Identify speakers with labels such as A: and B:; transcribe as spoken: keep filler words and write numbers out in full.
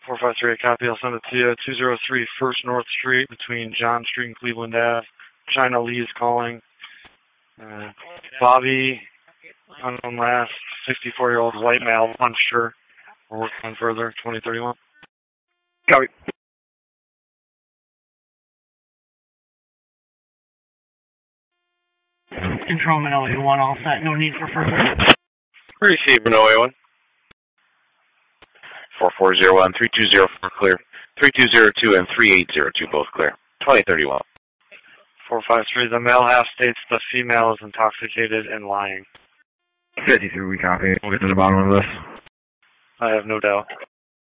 A: four five three, copy. I'll send it to you. two oh three First North Street between John Street and Cleveland Ave. China Lee is calling. Uh, Bobby, unknown last, sixty-four-year-old white male, unsure. We're working on further, twenty thirty-one.
B: Copy.
C: Control Manila one, all set. No need for further.
B: Receive Manila one. four four zero one, three two zero four clear. three two zero two and three eight zero two both clear. twenty thirty-one.
A: four five three, the male half states the female is intoxicated and lying.
B: fifty-three, we copy. We'll get to the bottom of this.
A: I have no doubt.